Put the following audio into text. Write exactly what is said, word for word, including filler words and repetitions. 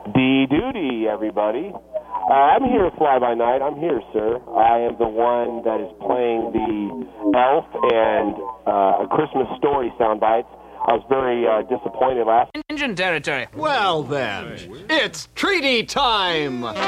D-Duty, everybody. Uh, I'm here, Fly By Night. I'm here, sir. I am the one that is playing the Elf and uh, A Christmas Story sound bites. I was very uh, disappointed last... Engine territory. Well, then, it's treaty time!